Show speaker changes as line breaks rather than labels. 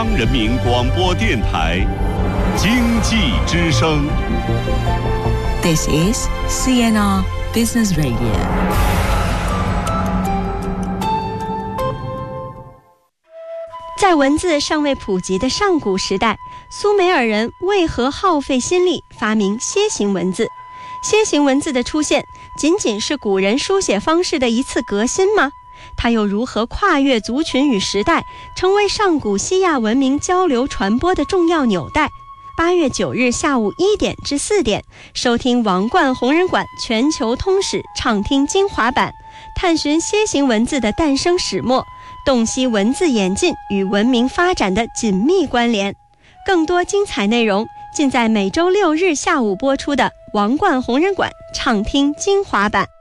人民广播电台经济之声。
This is CNR Business Radio。
在文字尚未普及的上古时代，苏美尔人为何耗费心力发明楔形文字？楔形文字的出现仅仅是古人书写方式的一次革新吗？它又如何跨越族群与时代，成为上古西亚文明交流传播的重要纽带？8月9日下午1点至4点，收听王冠弘仁馆全球通史畅听精华版，探寻楔形文字的诞生始末，洞悉文字演进与文明发展的紧密关联。更多精彩内容尽在每周6日下午播出的王冠弘仁馆畅听精华版。